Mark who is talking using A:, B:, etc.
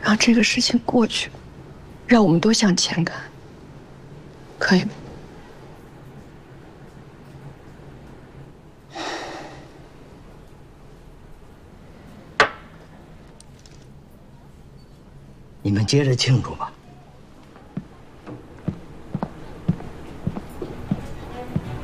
A: 让这个事情过去，让我们都向前看，可以吗？
B: 你们接着庆祝吧。